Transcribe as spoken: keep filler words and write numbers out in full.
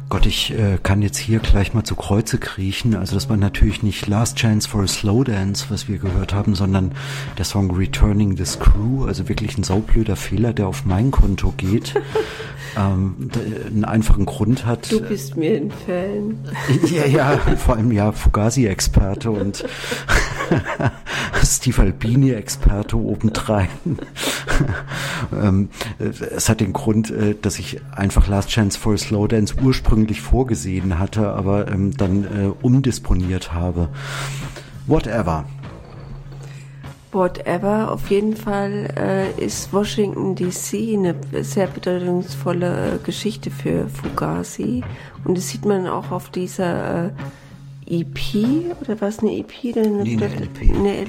Gott, ich äh, kann jetzt hier gleich mal zu Kreuze kriechen. Also das war natürlich nicht Last Chance for a Slow Dance, was wir gehört haben, sondern der Song Returning the Screw. Also wirklich ein saublöder Fehler, der auf mein Konto geht. ähm, einen einfachen Grund hat. Du bist mir ein Fan. Ja, ja, vor allem ja Fugazi-Experte und Steve Albini-Experte obendrein. ähm, es hat den Grund, äh, dass ich einfach Last Chance for a Slow Dance ursprünglich vorgesehen hatte, aber ähm, dann äh, umdisponiert habe. Whatever. Whatever, auf jeden Fall äh, ist Washington D C eine sehr bedeutungsvolle äh, Geschichte für Fugazi. Und das sieht man auch auf dieser äh, E P, oder was, eine E P? Eine, nee, eine L P. Eine L